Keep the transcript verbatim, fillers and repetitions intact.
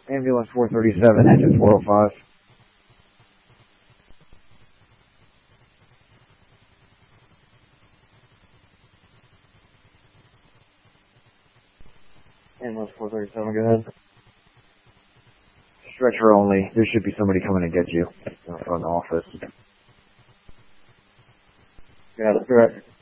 Ambulance four thirty-seven, engine four oh five. Ambulance four thirty-seven, go ahead. Stretcher only. There should be somebody coming to get you in the front office. Yeah, that's correct.